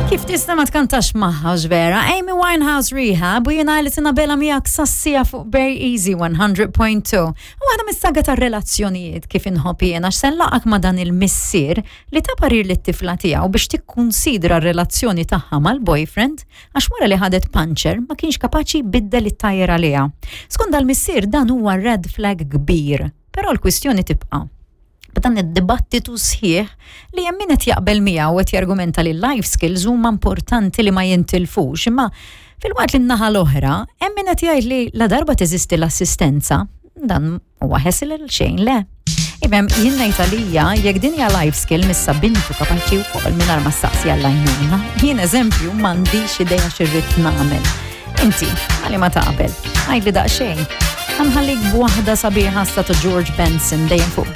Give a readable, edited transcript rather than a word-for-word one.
Kif tista ma tkantax maħħa ġvera, Amy Winehouse Rehab u jena li tinabela miegħek sassija fuq Very Easy 100.2. U għana mis-saga ta' relazzjonijiet kif inħobb jena x'senlaqak ma' dan il-missier li ta' parir li t-tifla tiegħu biex tikkunsidra r-relazzjoni tagħha mal-boyfriend għax wara li ħadet puncher ma kienx kapaċi biddel it-tajjer għaliha. Skont dal-missier dan huwa red flag kbir, però l-kwistjoni tibqa'. Dan id-dibattitu sħiħ li jemmin qed jaqbel miegħu qed jargumenta li life skills huma importanti li ma jintilfux, imma fil-waqt li n-naħa l-oħra hemm min qed jgħid li la darba teżisti l-assistenza, dan huwa ħesil il xejn le. Ibem jien ngħid għalija jekk din hija life skill missa bintu kapaċi wkoll mingħajr ma staqsi għall-għajnuna. Jien eżempju m'għandix idea x'irrid nagħmel. Inti għali ma taqbel, għajdli daqsxejn. Għanħallik b'waħda sabiħa sta ta' George Benson dejjem fuq